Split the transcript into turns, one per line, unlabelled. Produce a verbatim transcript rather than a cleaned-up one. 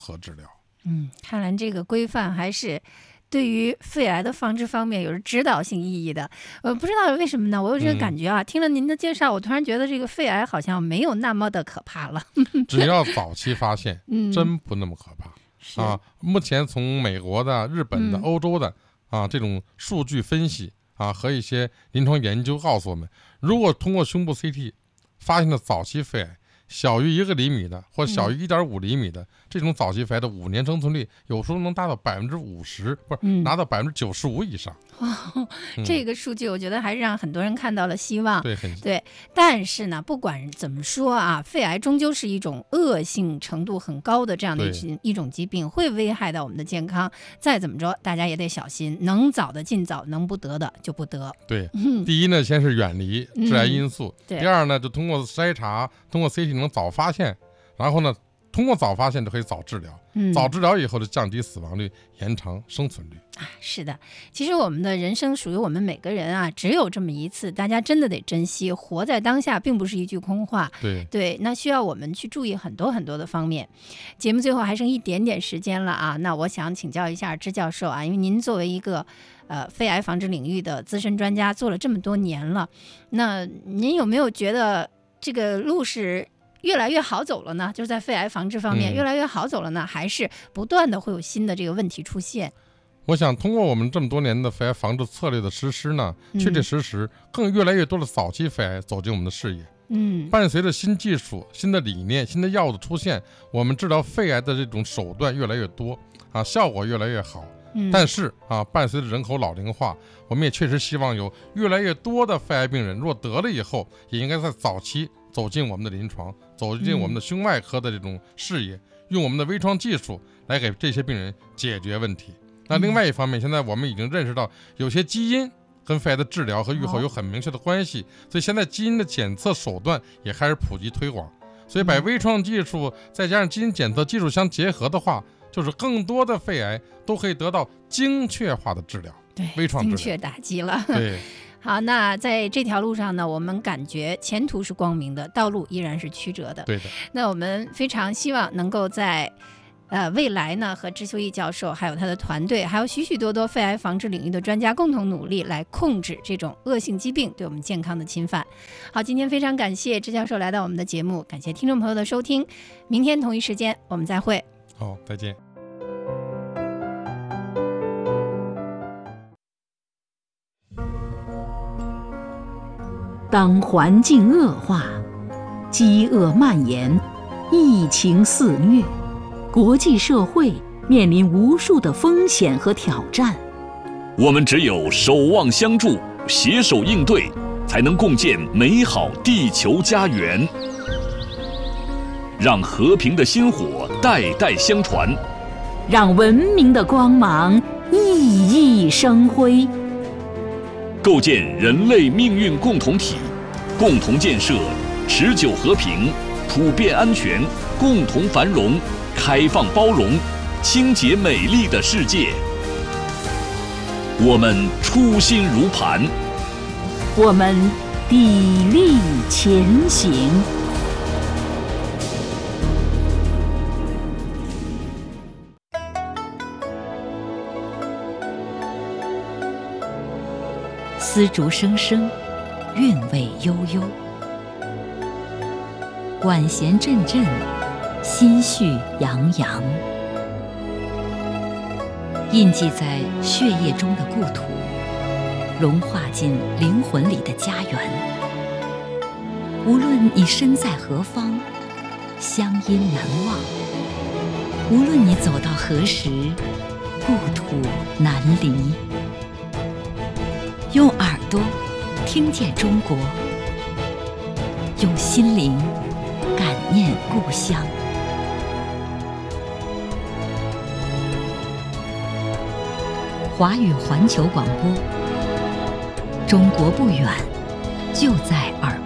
和治疗。
嗯，看来这个规范还是对于肺癌的防治方面有着指导性意义的。呃，不知道为什么呢，我有这个感觉啊、嗯、听了您的介绍，我突然觉得这个肺癌好像没有那么的可怕了。
只要早期发现、嗯、真不那么可怕啊！目前从美国的、日本的、嗯、欧洲的啊这种数据分析啊和一些临床研究告诉我们，如果通过胸部 C T 发现的早期肺癌小于一个厘米的或小于一点五厘米的、嗯、这种早期肺癌的五年生存率有时候能达到百分之五十，不是、嗯、拿到百分之九十五以上。
哦，这个数据我觉得还是让很多人看到了希望。
对，很
对。但是呢，不管怎么说啊，肺癌终究是一种恶性程度很高的这样的一一种疾病，会危害到我们的健康。再怎么着，大家也得小心，能早的尽早，能不得的就不得。
对，嗯、第一呢，先是远离致癌因素；
嗯、
第二呢，就通过筛查，通过 C T 能早发现，然后呢，通过早发现就可以早治疗，嗯、早治疗以后就降低死亡率，延长生存率。
啊，是的，其实我们的人生属于我们每个人啊，只有这么一次，大家真的得珍惜，活在当下并不是一句空话。
对
对，那需要我们去注意很多很多的方面。节目最后还剩一点点时间了啊，那我想请教一下支教授啊，因为您作为一个呃肺癌防治领域的资深专家，做了这么多年了，那您有没有觉得这个路是越来越好走了呢？就是在肺癌防治方面、嗯、越来越好走了呢，还是不断的会有新的这个问题出现？
我想通过我们这么多年的肺癌防治策略的实施呢，确确实实更越来越多的早期肺癌走进我们的视野。嗯，伴随着新技术、新的理念、新的药物的出现，我们治疗肺癌的这种手段越来越多啊，效果越来越好。嗯、但是啊，伴随着人口老龄化，我们也确实希望有越来越多的肺癌病人，若得了以后，也应该在早期走进我们的临床，走进我们的胸外科的这种视野，嗯、用我们的微创技术来给这些病人解决问题。那另外一方面，现在我们已经认识到有些基因跟肺癌的治疗和预后有很明确的关系，所以现在基因的检测手段也开始普及推广。所以把微创技术再加上基因检测技术相结合的话，就是更多的肺癌都可以得到精确化的治疗。
对，
微创治疗
精确打击了。
对。
好，那在这条路上呢，我们感觉前途是光明的，道路依然是曲折的。
对的。
那我们非常希望能够在呃，未来呢，和支修义教授还有他的团队，还有许许多多肺癌防治领域的专家共同努力，来控制这种恶性疾病对我们健康的侵犯。好，今天非常感谢支教授来到我们的节目，感谢听众朋友的收听，明天同一时间我们再会。
好，再见。
当环境恶化，饥饿蔓延，疫情肆虐，国际社会面临无数的风险和挑战，
我们只有守望相助，携手应对，才能共建美好地球家园。让和平的薪火代代相传，
让文明的光芒熠熠生辉，
构建人类命运共同体，共同建设持久和平、普遍安全、共同繁荣、开放包容、清洁美丽的世界。我们初心如磐，
我们砥砺前行。丝竹声声，韵味悠悠，管弦阵阵，心绪洋洋。印记在血液中的故土，融化进灵魂里的家园。无论你身在何方，乡音难忘；无论你走到何时，故土难离。用耳朵听见中国，用心灵感念故乡。华语环球广播，中国不远，就在耳